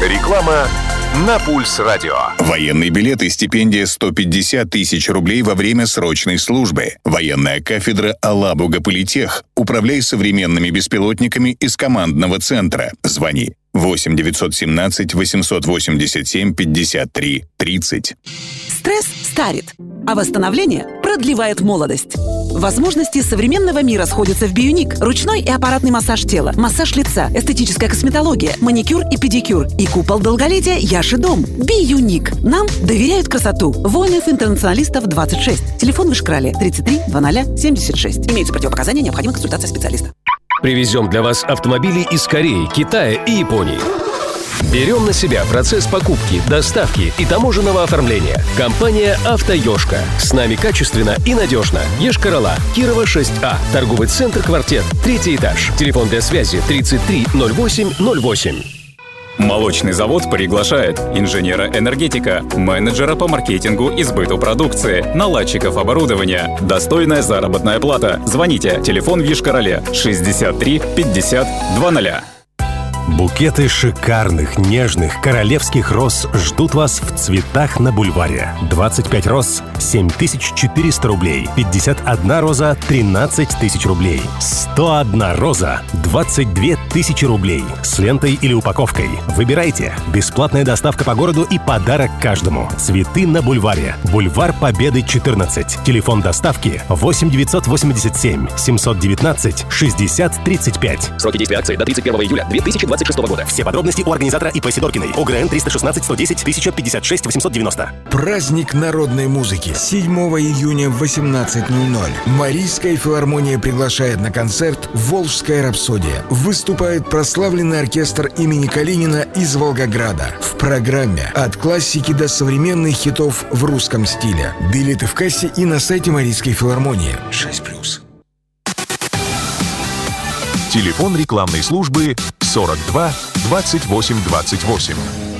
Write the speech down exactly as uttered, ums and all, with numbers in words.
Реклама на Пульс Радио. Военный билет и стипендия сто пятьдесят тысяч рублей во время срочной службы. Военная кафедра Алабуга Политех. Управляй современными беспилотниками из командного центра. Звони восемь девятьсот семнадцать восемьсот восемьдесят семь пятьдесят три тридцать. Стресс старит, а восстановление продлевает молодость. Возможности современного мира сходятся в Биюник. Ручной и аппаратный массаж тела, массаж лица, эстетическая косметология, маникюр и педикюр и купол долголетия Яши Дом. Биюник. Нам доверяют красоту. Воинов-интернационалистов двадцать шесть. Телефон в Ишкрале тридцать три двадцать семьдесят шесть. Имеются противопоказания, необходима консультация специалиста. Привезем для вас автомобили из Кореи, Китая и Японии. Берем на себя процесс покупки, доставки и таможенного оформления. Компания «Автоёшка». С нами качественно и надежно. Йошкар-Ола, Кирова шесть А. Торговый центр «Квартет», третий этаж. Телефон для связи тридцать три ноль восемь ноль восемь. Молочный завод приглашает инженера-энергетика, менеджера по маркетингу и сбыту продукции, наладчиков оборудования. Достойная заработная плата. Звоните. Телефон в Йошкар-Оле шестьдесят три пятьдесят двадцать. Букеты шикарных, нежных, королевских роз ждут вас в «Цветах на бульваре». двадцать пять роз – семь тысяч четыреста рублей. пятьдесят одна роза – тринадцать тысяч рублей. сто одна роза – двадцать две тысячи рублей. С лентой или упаковкой. Выбирайте. Бесплатная доставка по городу и подарок каждому. «Цветы на бульваре». Бульвар Победы, четырнадцать. Телефон доставки восемь девятьсот восемьдесят семь семьсот девятнадцать шестьдесят тридцать пять. Сроки действия акции до тридцать первого июля две тысячи двадцать шестого года. Все подробности у организатора ИП Сидоркиной. ОГРН триста шестнадцать сто десять тысяча пятьдесят шесть восемьсот девяносто. Праздник народной музыки. седьмого июня в восемнадцать ноль ноль. Марийская филармония приглашает на концерт «Волжская рапсодия». Выступает прославленный оркестр имени Калинина из Волгограда. В программе от классики до современных хитов в русском стиле. Билеты в кассе и на сайте Марийской филармонии. шесть плюс. Телефон рекламной службы сорок два двадцать восемь двадцать восемь.